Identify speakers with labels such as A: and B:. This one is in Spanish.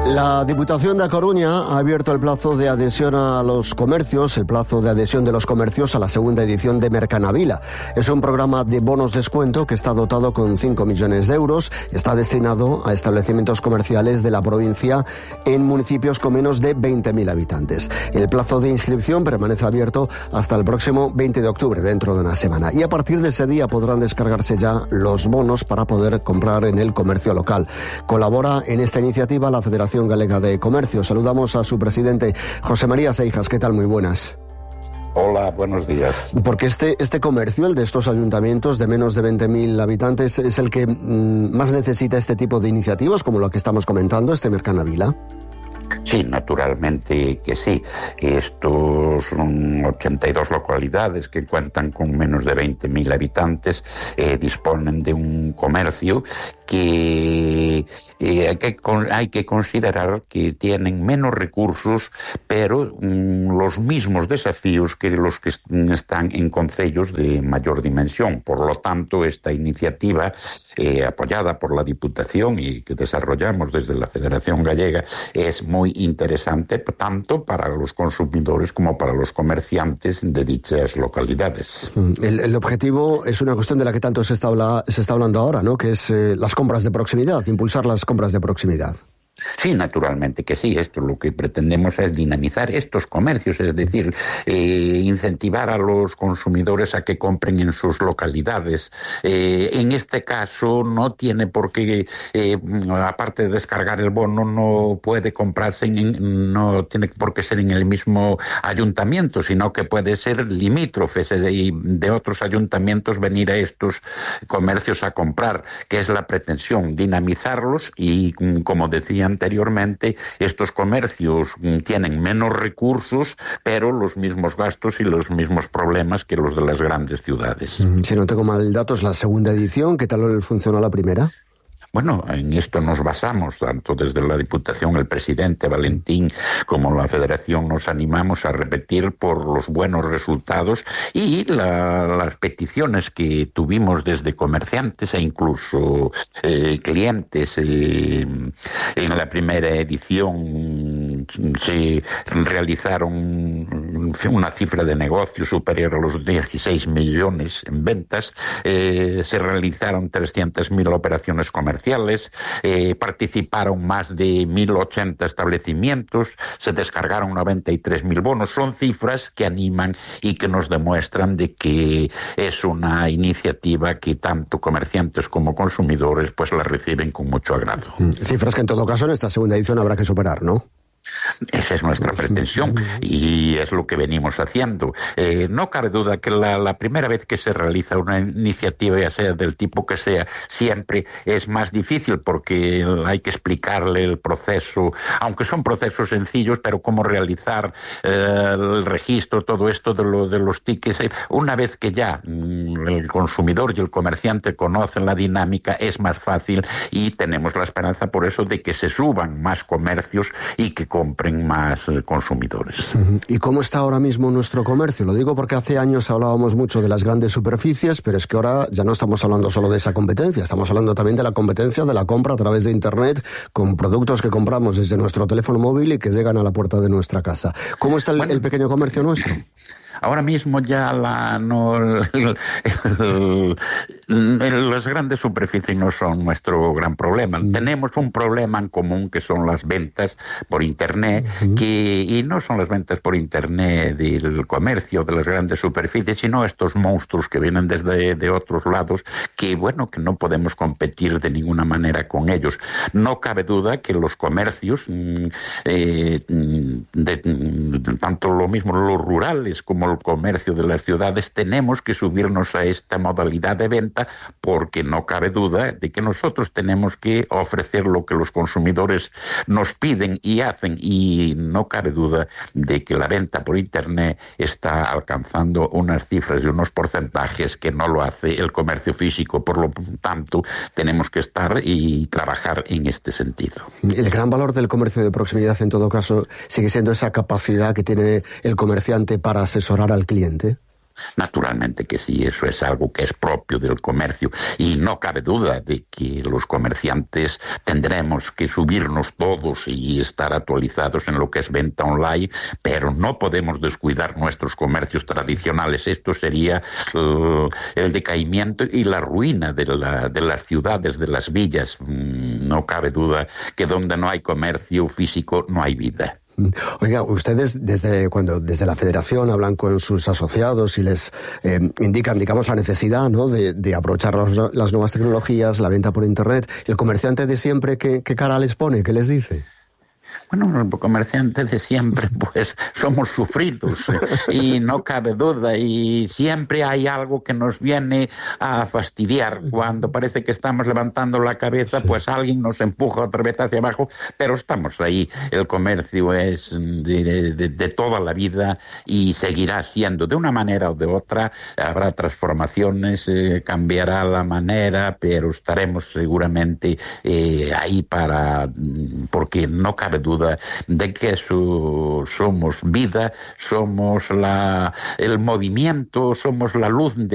A: La Diputación da Coruña ha abierto el plazo de adhesión a los comercios, el plazo de adhesión de los comercios a la segunda edición de Mercanavila. Es un programa de bonos descuento que está dotado con 5 millones de euros. Está destinado a establecimientos comerciales de la provincia en municipios con menos de 20.000 habitantes. El plazo de inscripción permanece abierto hasta el próximo 20 de octubre, dentro de una semana. Y a partir de ese día podrán descargarse ya los bonos para poder comprar en el comercio local. Colabora en esta iniciativa la Federación Galega de Comercio. Saludamos a su presidente, José María Seijas. ¿Qué tal? Muy buenas.
B: Hola, buenos días.
A: Porque este comercio, el de estos ayuntamientos de menos de 20.000 habitantes, es el que más necesita este tipo de iniciativas, como lo que estamos comentando, este Mercanavila.
B: Sí, naturalmente que sí. Estos son 82 localidades que cuentan con menos de 20.000 habitantes, disponen de un comercio que hay que considerar que tienen menos recursos, pero los mismos desafíos que los que están en concellos de mayor dimensión. Por lo tanto, esta iniciativa, apoyada por la Diputación y que desarrollamos desde la Federación Gallega, es muy interesante tanto para los consumidores como para los comerciantes de dichas localidades.
A: El objetivo es una cuestión de la que tanto se está hablando ahora, ¿no? Que es las compras de proximidad, impulsar las compras de proximidad.
B: Sí, naturalmente que sí. Esto lo que pretendemos es dinamizar estos comercios, es decir, incentivar a los consumidores a que compren en sus localidades. En este caso no tiene por qué, aparte de descargar el bono, no puede comprarse, no tiene por qué ser en el mismo ayuntamiento, sino que puede ser limítrofes y de otros ayuntamientos venir a estos comercios a comprar, que es la pretensión, dinamizarlos y, como decía anteriormente, estos comercios tienen menos recursos, pero los mismos gastos y los mismos problemas que los de las grandes ciudades.
A: Si no tengo mal datos, la segunda edición, ¿qué tal funcionó la primera?
B: Bueno, en esto nos basamos, tanto desde la Diputación, el presidente Valentín, como la Federación nos animamos a repetir por los buenos resultados y las peticiones que tuvimos desde comerciantes e incluso clientes. En la primera edición se realizaron una cifra de negocio superior a los 16 millones en ventas, se realizaron 300.000 operaciones comerciales, participaron más de 1.080 establecimientos, se descargaron 93.000 bonos. Son cifras que animan y que nos demuestran de que es una iniciativa que tanto comerciantes como consumidores pues la reciben con mucho agrado.
A: Cifras que en todo caso en esta segunda edición habrá que superar, ¿no?
B: Esa es nuestra pretensión y es lo que venimos haciendo. No cabe duda que la primera vez que se realiza una iniciativa, ya sea del tipo que sea, siempre es más difícil porque hay que explicarle el proceso, aunque son procesos sencillos, pero cómo realizar el registro, todo esto de los tickets. Una vez que ya el consumidor y el comerciante conocen la dinámica, es más fácil y tenemos la esperanza por eso de que se suban más comercios y que compren más consumidores.
A: ¿Y cómo está ahora mismo nuestro comercio? Lo digo porque hace años hablábamos mucho de las grandes superficies, pero es que ahora ya no estamos hablando solo de esa competencia, estamos hablando también de la competencia de la compra a través de Internet, con productos que compramos desde nuestro teléfono móvil y que llegan a la puerta de nuestra casa. ¿Cómo está el pequeño comercio nuestro?
B: Ahora mismo ya las grandes superficies no son nuestro gran problema. Tenemos un problema en común que son las ventas por Internet, y no son las ventas por Internet del comercio de las grandes superficies, sino estos monstruos que vienen desde otros lados que que no podemos competir de ninguna manera con ellos. No cabe duda que los comercios, tanto lo mismo los rurales como el comercio de las ciudades, tenemos que subirnos a esta modalidad de venta porque no cabe duda de que nosotros tenemos que ofrecer lo que los consumidores nos piden y hacen, y no cabe duda de que la venta por Internet está alcanzando unas cifras y unos porcentajes que no lo hace el comercio físico. Por lo tanto, tenemos que estar y trabajar en este sentido.
A: El gran valor del comercio de proximidad, en todo caso, sigue siendo esa capacidad que tiene el comerciante para asesorar al cliente.
B: Naturalmente que sí, eso es algo que es propio del comercio y no cabe duda de que los comerciantes tendremos que subirnos todos y estar actualizados en lo que es venta online, pero no podemos descuidar nuestros comercios tradicionales. Esto sería el decaimiento y la ruina de las ciudades, de las villas. No cabe duda que donde no hay comercio físico no hay vida.
A: Oiga, ustedes desde la Federación hablan con sus asociados y les indican, digamos, la necesidad, ¿no?, de aprovechar las nuevas tecnologías, la venta por Internet. ¿El comerciante de siempre qué cara les pone? ¿Qué les dice?
B: Bueno, los comerciantes de siempre, pues, somos sufridos y no cabe duda, y siempre hay algo que nos viene a fastidiar. Cuando parece que estamos levantando la cabeza, pues alguien nos empuja otra vez hacia abajo, pero estamos ahí. El comercio es de toda la vida y seguirá siendo de una manera o de otra. Habrá transformaciones, cambiará la manera, pero estaremos seguramente ahí porque no cabe duda de que somos vida, somos el movimiento, somos la luz